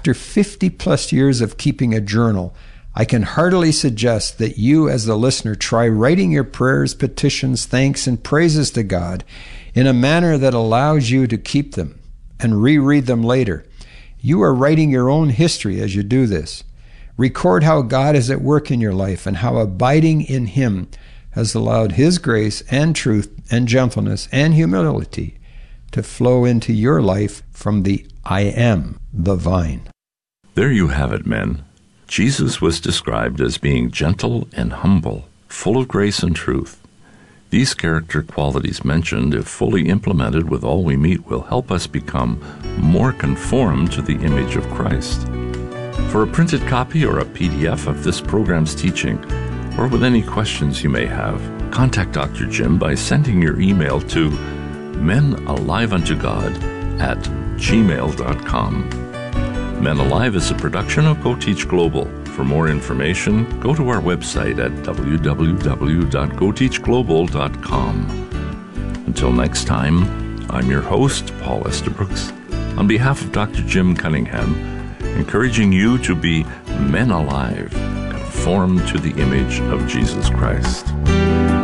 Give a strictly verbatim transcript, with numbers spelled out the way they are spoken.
after fifty plus years of keeping a journal, I can heartily suggest that you as the listener try writing your prayers, petitions, thanks, and praises to God in a manner that allows you to keep them and reread them later. You are writing your own history as you do this. Record how God is at work in your life and how abiding in Him has allowed His grace and truth and gentleness and humility to flow into your life from the I am, the vine. There you have it, men. Jesus was described as being gentle and humble, full of grace and truth. These character qualities mentioned, if fully implemented with all we meet, will help us become more conformed to the image of Christ. For a printed copy or a P D F of this program's teaching, or with any questions you may have, contact Doctor Jim by sending your email to menaliveuntogod at gmail dot com. Men Alive is a production of Go Teach Global. For more information, go to our website at w w w dot go teach global dot com. Until next time, I'm your host, Paul Estabrooks, on behalf of Doctor Jim Cunningham, encouraging you to be men alive, conformed to the image of Jesus Christ.